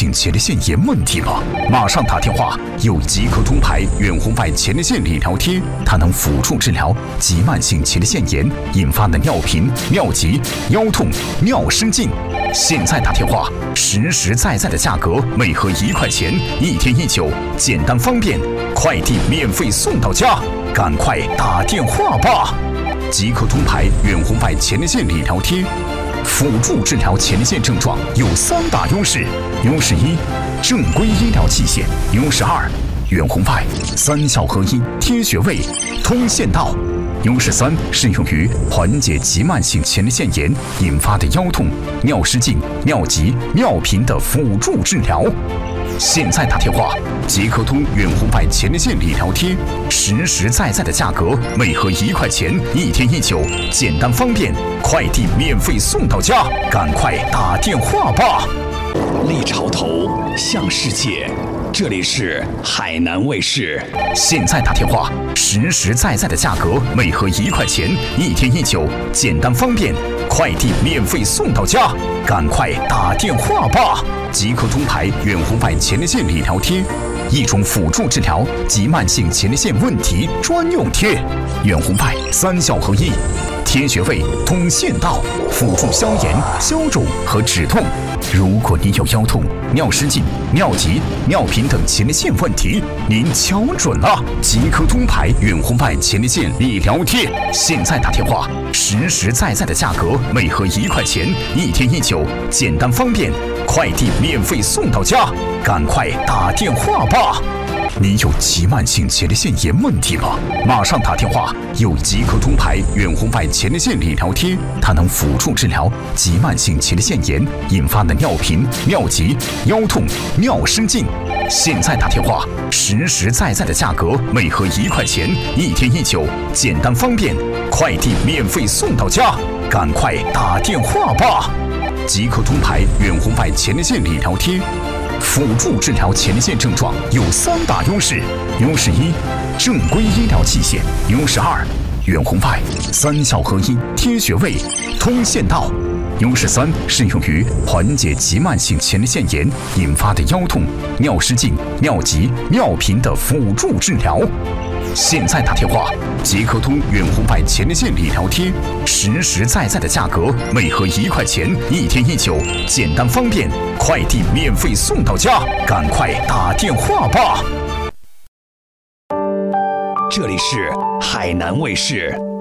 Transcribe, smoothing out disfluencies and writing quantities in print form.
性前列腺炎问题吗？马上打电话，有即刻通牌远红外前列腺理疗贴，它能辅助治疗急慢性前列腺炎引发的尿频、尿急、腰痛、尿失禁。现在打电话，实实在在的价格，每盒1块钱，1天1酒，简单方便，快递免费送到家，赶快打电话吧！即刻通牌远红外前列腺理疗贴。辅助治疗前列腺症状有3大优势：优势1，正规医疗器械；优势2，远红外3效合一，贴穴位，通线道；优势3，适用于缓解急慢性前列腺炎引发的腰痛、尿失禁、尿急、尿频的辅助治疗。现在打电话，即刻通远红外前列腺理疗贴，实实在在的价格，每盒1块钱，1天1酒，简单方便，快递免费送到家，赶快打电话吧！ 立潮头，向世界，这里是海南卫视。 现在打电话，实实在在的价格，每盒1块钱，1天1酒，简单方便，快递免费送到家，赶快打电话吧！即刻通牌远红外前列腺理疗贴，一种辅助治疗急慢性前列腺问题专用贴，远红外3效合一，贴穴位，通线道，辅助消炎、消肿和止痛。如果你有腰痛、尿失禁、尿急、尿频等前列腺问题，您瞧准了，即刻通牌远红外前列腺理疗贴。现在打电话，实实在在的价格，每盒1块钱，1天1酒，简单方便，快递免费送到家，赶快打电话吧！你有急慢性前列腺炎问题吗？马上打电话，有即刻通牌远红外前列腺理疗贴，它能辅助治疗急慢性前列腺炎引发的尿频、尿急、腰痛、尿失禁。现在打电话，实实在在的价格，每盒1块钱，1天1酒，简单方便，快递免费送到家，赶快打电话吧！即刻通牌远红外前列腺理疗贴，辅助治疗前列腺症状有3大优势：优势1，正规医疗器械；优势2，远红外3效合一，贴穴位，通线道；优势3，适用于缓解急慢性前列腺炎引发的腰痛、尿失禁、尿急、尿频的辅助治疗。现在打电话，即刻通远红外前列腺理疗贴，实实在在的价格，每盒1块钱，1天1酒，简单方便，快递免费送到家，赶快打电话吧！ 这里是海南卫视。